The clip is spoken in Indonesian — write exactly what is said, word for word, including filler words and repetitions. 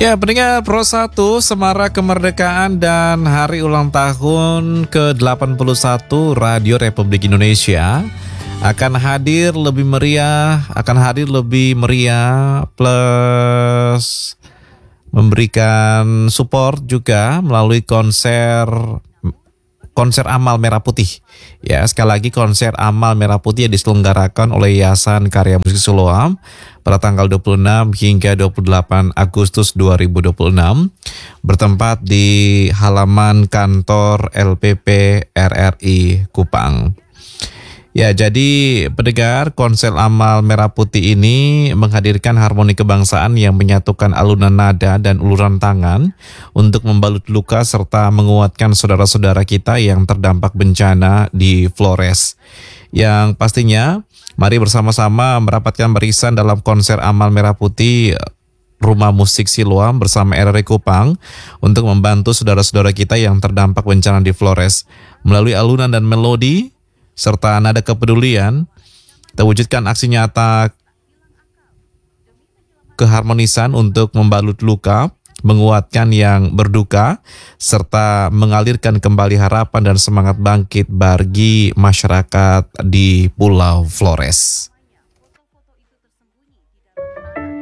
Ya, pendengar Pro satu, Semarak Kemerdekaan dan Hari Ulang Tahun ke delapan puluh satu Radio Republik Indonesia akan hadir lebih meriah, akan hadir lebih meriah plus memberikan support juga melalui konser konser Amal Merah Putih. Ya, sekali lagi konser Amal Merah Putih yang diselenggarakan oleh Yayasan Karya Musik Siloam pada tanggal dua puluh enam hingga dua puluh delapan Agustus dua ribu dua puluh enam bertempat di halaman kantor L P P R R I Kupang. Ya, jadi pendengar, konser Amal Merah Putih ini menghadirkan harmoni kebangsaan yang menyatukan alunan nada dan uluran tangan untuk membalut luka serta menguatkan saudara-saudara kita yang terdampak bencana di Flores. Yang pastinya, mari bersama-sama merapatkan barisan dalam konser Amal Merah Putih Rumah Musik Siloam bersama R R I Kupang untuk membantu saudara-saudara kita yang terdampak bencana di Flores. Melalui alunan dan melodi serta nada kepedulian, terwujudkan aksi nyata keharmonisan untuk membalut luka, menguatkan yang berduka, serta mengalirkan kembali harapan dan semangat bangkit bagi masyarakat di Pulau Flores.